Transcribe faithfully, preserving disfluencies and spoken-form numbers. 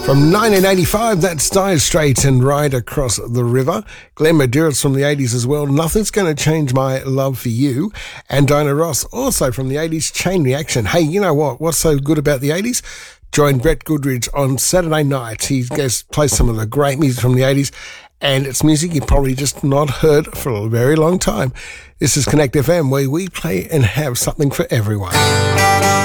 From nineteen eighty-five, that's Dire Straits and Ride Across the River. Glenn Medeiros from the eighties as well, Nothing's Gonna Change My Love for You. And Diana Ross, also from the eighties, Chain Reaction. Hey, you know what? What's so good about the eighties? Join Brett Goodrich on Saturday night. He goes plays some of the great music from the eighties, and it's music you've probably just not heard for a very long time. This is Connect F M, where we play and have something for everyone.